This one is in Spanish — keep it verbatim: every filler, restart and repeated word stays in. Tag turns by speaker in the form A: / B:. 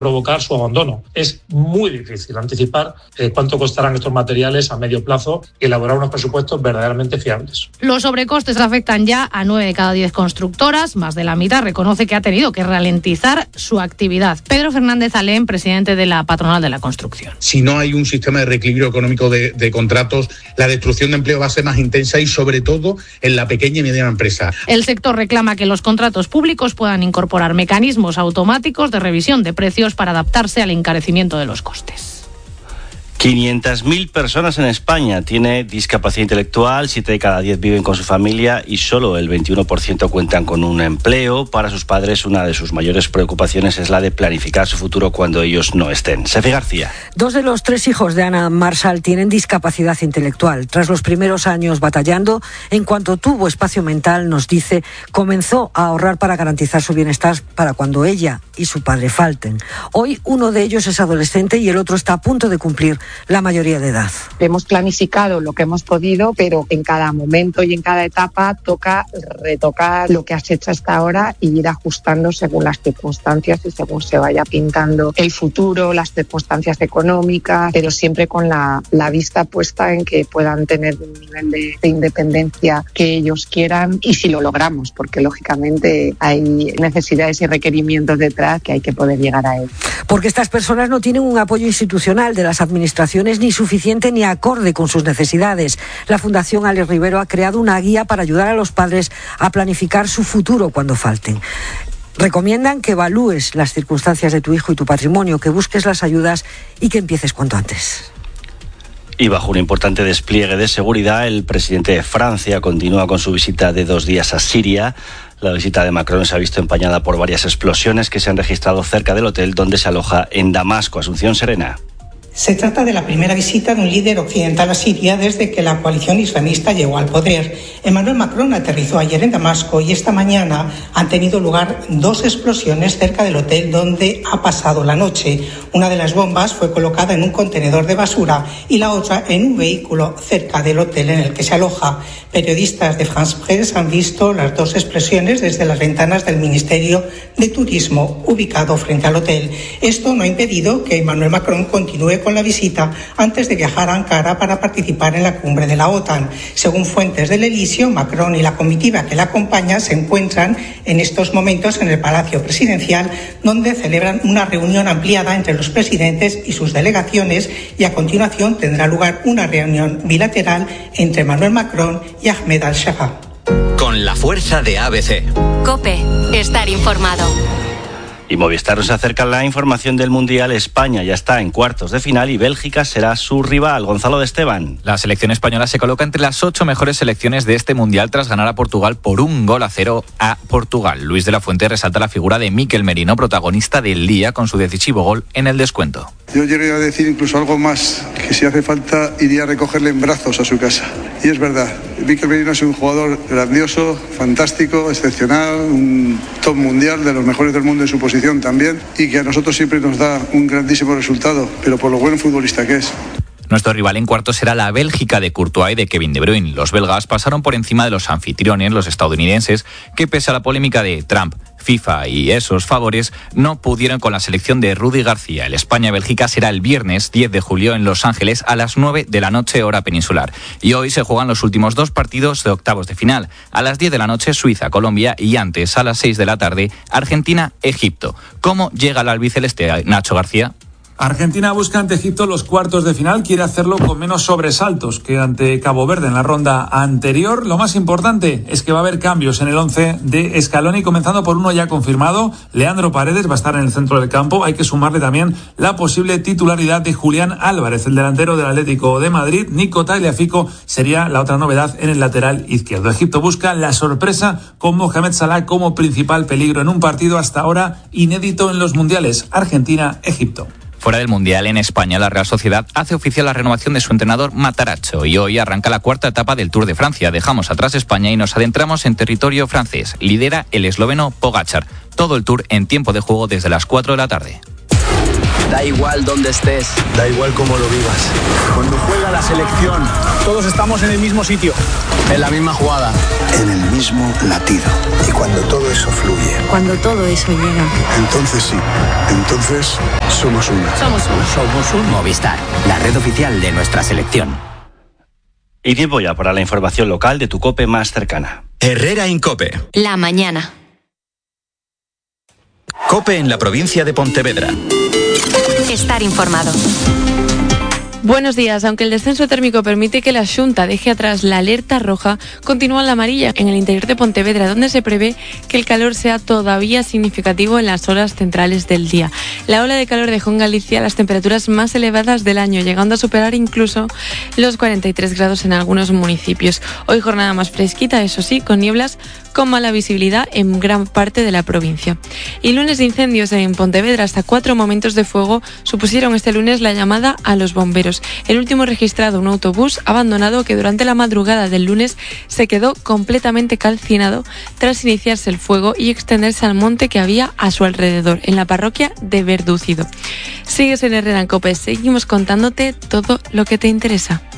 A: provocar su abandono. Es muy difícil anticipar eh, cuánto costarán estos materiales a medio plazo y elaborar unos presupuestos verdaderamente fiables.
B: Los sobrecostes afectan ya a nueve de cada diez constructoras. Más de la mitad reconoce que ha tenido que ralentizar su actividad. Pedro Fernández Alén, presidente de la Patronal de la Construcción.
C: Si no hay un sistema de reequilibrio económico de, de contratos, la destrucción de empleo va a ser más intensa y sobre todo en la pequeña y mediana empresa.
B: El sector reclama que los contratos públicos puedan incorporar mecanismos automáticos de revisión de precios para adaptarse al encarecimiento de los costes.
D: quinientas mil personas en España tienen discapacidad intelectual, siete de cada diez viven con su familia y solo el veintiuno por ciento cuentan con un empleo. Para sus padres, una de sus mayores preocupaciones es la de planificar su futuro cuando ellos no estén. Sefi García.
E: Dos de los tres hijos de Ana Marshall tienen discapacidad intelectual. Tras los primeros años batallando, en cuanto tuvo espacio mental, nos dice, comenzó a ahorrar para garantizar su bienestar para cuando ella y su padre falten. Hoy uno de ellos es adolescente y el otro está a punto de cumplir la mayoría de edad.
F: Hemos planificado lo que hemos podido, pero en cada momento y en cada etapa toca retocar lo que has hecho hasta ahora y ir ajustando según las circunstancias y según se vaya pintando el futuro, las circunstancias económicas, pero siempre con la, la vista puesta en que puedan tener un nivel de, de independencia que ellos quieran y si lo logramos, porque lógicamente hay necesidades y requerimientos detrás que hay que poder llegar a él.
E: Porque estas personas no tienen un apoyo institucional de las administraciones ni suficiente ni acorde con sus necesidades. La Fundación Alex Rivero ha creado una guía para ayudar a los padres a planificar su futuro cuando falten. Recomiendan que evalúes las circunstancias de tu hijo y tu patrimonio, que busques las ayudas y que empieces cuanto antes.
D: Y bajo un importante despliegue de seguridad, el presidente de Francia continúa con su visita de dos días a Siria. La visita de Macron se ha visto empañada por varias explosiones que se han registrado cerca del hotel donde se aloja en Damasco. Asunción Serena.
G: Se trata de la primera visita de un líder occidental a Siria desde que la coalición islamista llegó al poder. Emmanuel Macron aterrizó ayer en Damasco y esta mañana han tenido lugar dos explosiones cerca del hotel donde ha pasado la noche. Una de las bombas fue colocada en un contenedor de basura y la otra en un vehículo cerca del hotel en el que se aloja. Periodistas de France Presse han visto las dos explosiones desde las ventanas del Ministerio de Turismo ubicado frente al hotel. Esto no ha impedido que Emmanuel Macron continúe con la visita antes de viajar a Ankara para participar en la cumbre de la OTAN. Según fuentes del Elíseo, Macron y la comitiva que la acompaña se encuentran en estos momentos en el Palacio Presidencial, donde celebran una reunión ampliada entre los presidentes y sus delegaciones, y a continuación tendrá lugar una reunión bilateral entre Emmanuel Macron y Ahmed al-Shara.
H: Con la fuerza de A B C.
I: COPE. Estar informado.
D: Y Movistar nos acerca la información del Mundial. España ya está en cuartos de final y Bélgica será su rival. Gonzalo de Esteban.
J: La selección española se coloca entre las ocho mejores selecciones de este Mundial tras ganar a Portugal por un gol a cero a Portugal. Luis de la Fuente resalta la figura de Mikel Merino, protagonista del día con su decisivo gol en el descuento.
K: Yo llegué a decir incluso algo más, que si hace falta iría a recogerle en brazos a su casa. Y es verdad, Mikel Merino es un jugador grandioso, fantástico, excepcional, un top mundial, de los mejores del mundo en su posición también, y que a nosotros siempre nos da un grandísimo resultado, pero por lo buen futbolista que es.
J: Nuestro rival en cuartos será la Bélgica de Courtois y de Kevin De Bruyne. Los belgas pasaron por encima de los anfitriones, los estadounidenses, que pese a la polémica de Trump, FIFA y esos favores, no pudieron con la selección de Rudy García. El España-Bélgica será el viernes diez de julio en Los Ángeles a las nueve de la noche, hora peninsular. Y hoy se juegan los últimos dos partidos de octavos de final. A las diez de la noche Suiza-Colombia y antes a las seis de la tarde Argentina-Egipto. ¿Cómo llega el albiceleste, Nacho García?
L: Argentina busca ante Egipto los cuartos de final, quiere hacerlo con menos sobresaltos que ante Cabo Verde en la ronda anterior. Lo más importante es que va a haber cambios en el once de Scaloni, comenzando por uno ya confirmado. Leandro Paredes va a estar en el centro del campo. Hay que sumarle también la posible titularidad de Julián Álvarez, el delantero del Atlético de Madrid. Nico Tagliafico sería la otra novedad en el lateral izquierdo. Egipto busca la sorpresa con Mohamed Salah como principal peligro en un partido hasta ahora inédito en los mundiales. Argentina-Egipto.
J: Fuera del Mundial, en España, la Real Sociedad hace oficial la renovación de su entrenador Matarazzo y hoy arranca la cuarta etapa del Tour de Francia. Dejamos atrás España y nos adentramos en territorio francés. Lidera el esloveno Pogačar. Todo el Tour en tiempo de juego desde las cuatro de la tarde.
M: Da igual dónde estés, da igual cómo lo vivas. Cuando juega la selección, todos estamos en el mismo sitio, en la misma jugada.
N: en el mismo latido. Y cuando todo eso fluye,
O: cuando todo eso llega,
N: entonces sí, entonces somos una.
O: Somos uno.
P: Somos un Movistar, la red oficial de nuestra selección.
D: Y tiempo ya para la información local de tu COPE más cercana.
H: Herrera Incope.
I: La mañana.
H: COPE en la provincia de Pontevedra.
I: Estar informado.
Q: Buenos días. Aunque el descenso térmico permite que la Xunta deje atrás la alerta roja, continúa la amarilla en el interior de Pontevedra, donde se prevé que el calor sea todavía significativo en las horas centrales del día. La ola de calor dejó en Galicia las temperaturas más elevadas del año, llegando a superar incluso los cuarenta y tres grados en algunos municipios. Hoy jornada más fresquita, eso sí, con nieblas con mala visibilidad en gran parte de la provincia. Y lunes de incendios en Pontevedra. Hasta cuatro momentos de fuego supusieron este lunes la llamada a los bomberos. El último registrado, un autobús abandonado que durante la madrugada del lunes se quedó completamente calcinado tras iniciarse el fuego y extenderse al monte que había a su alrededor, en la parroquia de Verdúcido. Sigues en Herrera en COPE, seguimos contándote todo lo que te interesa.